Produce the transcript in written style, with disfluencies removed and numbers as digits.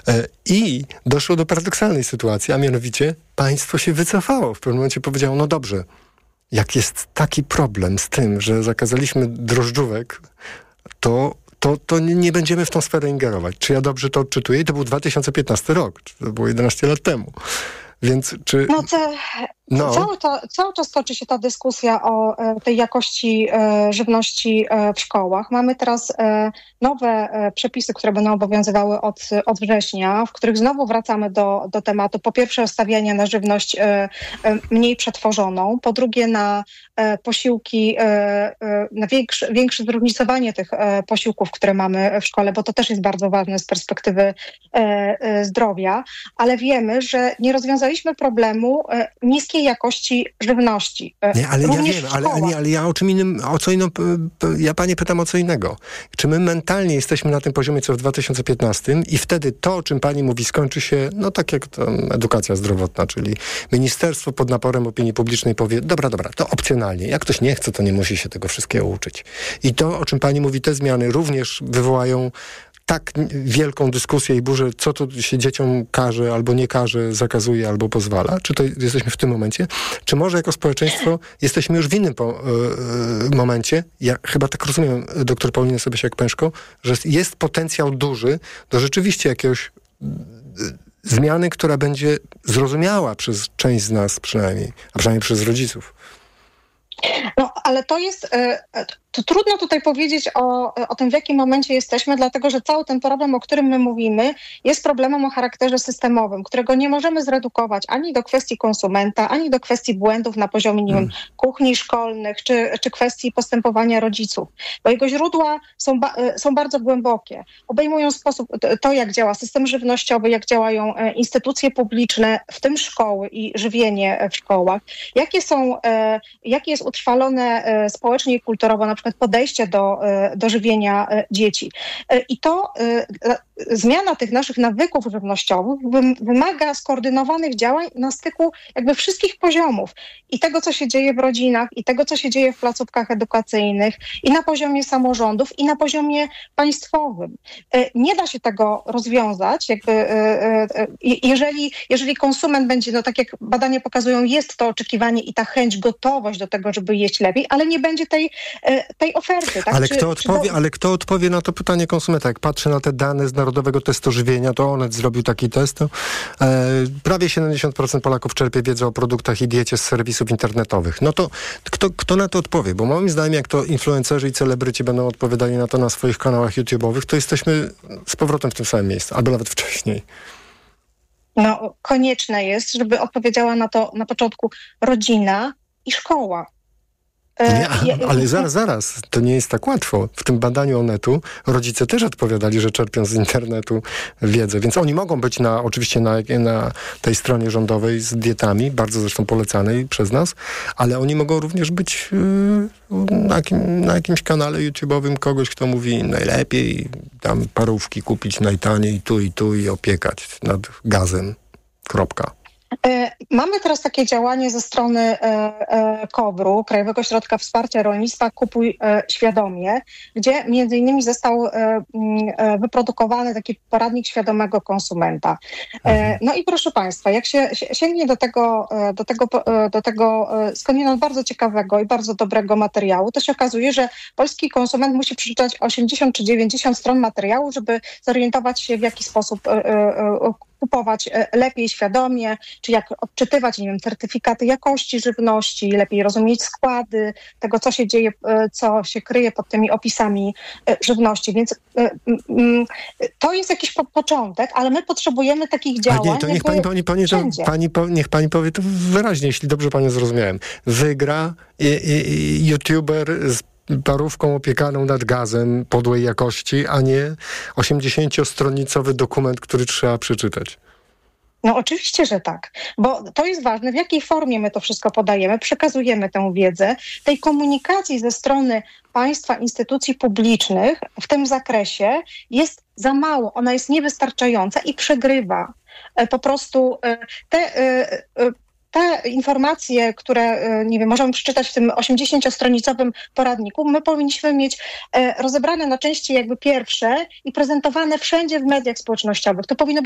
I doszło do paradoksalnej sytuacji, a mianowicie państwo się wycofało. W pewnym momencie powiedziało, no dobrze, jak jest taki problem z tym, że zakazaliśmy drożdżówek, to nie będziemy w tą sferę ingerować. Czy ja dobrze to odczytuję? I to był 2015 rok, to było 11 lat temu. Więc czy... Cały czas toczy się ta dyskusja o tej jakości żywności w szkołach. Mamy teraz nowe przepisy, które będą obowiązywały od września, w których znowu wracamy do tematu. Po pierwsze stawiania na żywność mniej przetworzoną, po drugie na posiłki, na większe zróżnicowanie tych posiłków, które mamy w szkole, bo to też jest bardzo ważne z perspektywy zdrowia, ale wiemy, że nie rozwiązaliśmy problemu niskiej jakości żywności. Nie, ale ja wiem, ale ja o czym innym, ja panie pytam o co innego. Czy my mentalnie jesteśmy na tym poziomie, co w 2015 i wtedy to, o czym pani mówi, skończy się, no tak jak to edukacja zdrowotna, czyli ministerstwo pod naporem opinii publicznej powie, dobra, to opcjonalnie. Jak ktoś nie chce, to nie musi się tego wszystkiego uczyć. I to, o czym pani mówi, te zmiany również wywołają tak wielką dyskusję i burzę, co tu się dzieciom każe, albo nie każe, zakazuje, albo pozwala? Czy to jesteśmy w tym momencie? Czy może jako społeczeństwo jesteśmy już w innym momencie? Ja chyba tak rozumiem, doktor Pauliny Sobiesiak-Pęszko, że jest potencjał duży do rzeczywiście jakiegoś zmiany, która będzie zrozumiała przez część z nas przynajmniej, a przynajmniej przez rodziców. No, ale to trudno tutaj powiedzieć o tym, w jakim momencie jesteśmy, dlatego że cały ten problem, o którym my mówimy, jest problemem o charakterze systemowym, którego nie możemy zredukować ani do kwestii konsumenta, ani do kwestii błędów na poziomie, nie wiem, kuchni szkolnych, czy kwestii postępowania rodziców. Bo jego źródła są bardzo głębokie. Obejmują sposób, to jak działa system żywnościowy, jak działają instytucje publiczne, w tym szkoły i żywienie w szkołach, jakie jest utrwalone społecznie i kulturowo, na przykład podejście do żywienia dzieci. I to zmiana tych naszych nawyków żywnościowych wymaga skoordynowanych działań na styku jakby wszystkich poziomów. I tego, co się dzieje w rodzinach, i tego, co się dzieje w placówkach edukacyjnych, i na poziomie samorządów, i na poziomie państwowym. Nie da się tego rozwiązać, jeżeli konsument będzie, no tak jak badania pokazują, jest to oczekiwanie i ta chęć, gotowość do tego, żeby jeść lepiej, ale nie będzie tej oferty. Tak? Ale kto odpowie na to pytanie konsumenta? Jak patrzę na te dane z Narodowego Testu Żywienia, to Onet zrobił taki test. Prawie 70% Polaków czerpie wiedzę o produktach i diecie z serwisów internetowych. No to kto na to odpowie? Bo moim zdaniem, jak to influencerzy i celebryci będą odpowiadali na to na swoich kanałach YouTube'owych, to jesteśmy z powrotem w tym samym miejscu, albo nawet wcześniej. No, konieczne jest, żeby odpowiedziała na to na początku rodzina i szkoła. Ale zaraz, to nie jest tak łatwo. W tym badaniu Onetu rodzice też odpowiadali, że czerpią z internetu wiedzę, więc oni mogą być oczywiście na tej stronie rządowej z dietami, bardzo zresztą polecanej przez nas, ale oni mogą również być na jakimś kanale YouTube'owym kogoś, kto mówi najlepiej tam parówki kupić najtaniej tu i opiekać nad gazem. Kropka. Mamy teraz takie działanie ze strony KOWR-u, Krajowego Ośrodka Wsparcia Rolnictwa Kupuj Świadomie, gdzie między innymi został wyprodukowany taki poradnik świadomego konsumenta. No i proszę Państwa, jak się sięgnie do tego skądinąd bardzo ciekawego i bardzo dobrego materiału, to się okazuje, że polski konsument musi przeczytać 80 czy 90 stron materiału, żeby zorientować się, w jaki sposób kupować lepiej, świadomie, czy jak odczytywać, nie wiem, certyfikaty jakości żywności, lepiej rozumieć składy tego, co się dzieje, co się kryje pod tymi opisami żywności. Więc to jest jakiś początek, ale my potrzebujemy takich działań. Nie, to niech pani powie to wyraźnie, jeśli dobrze panią zrozumiałem. Wygra YouTuber z parówką opiekaną nad gazem podłej jakości, a nie 80-stronicowy dokument, który trzeba przeczytać. No oczywiście, że tak, bo to jest ważne, w jakiej formie my to wszystko podajemy, przekazujemy tę wiedzę. Tej komunikacji ze strony państwa, instytucji publicznych w tym zakresie jest za mało, ona jest niewystarczająca i przegrywa. Po prostu te informacje, które, nie wiem, możemy przeczytać w tym 80-stronicowym poradniku, my powinniśmy mieć rozebrane na części jakby pierwsze i prezentowane wszędzie w mediach społecznościowych. To powinno